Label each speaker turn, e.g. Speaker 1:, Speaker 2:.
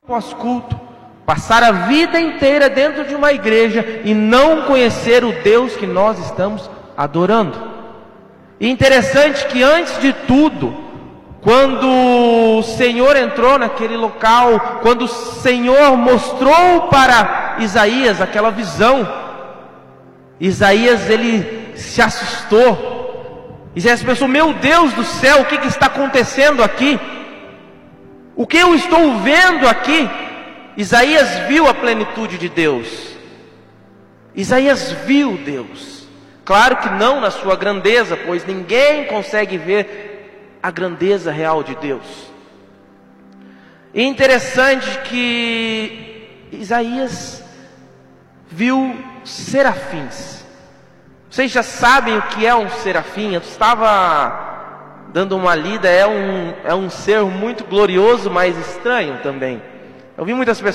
Speaker 1: pós-culto, passar a vida inteira dentro de uma igreja e não conhecer o Deus que nós estamos adorando. E interessante que antes de tudo, quando o Senhor entrou naquele local, quando o Senhor mostrou para Isaías aquela visão, Isaías ele se assustou. Isaías pensou: meu Deus do céu, o que está acontecendo aqui? O que eu estou vendo aqui? Isaías viu a plenitude de Deus. Isaías viu Deus. Claro que não na sua grandeza, pois ninguém consegue ver a grandeza real de Deus. E interessante que Isaías viu serafins. Vocês já sabem o que é um serafim? Eu estava dando uma lida, é um ser muito glorioso, mas estranho também. Eu vi muitas pessoas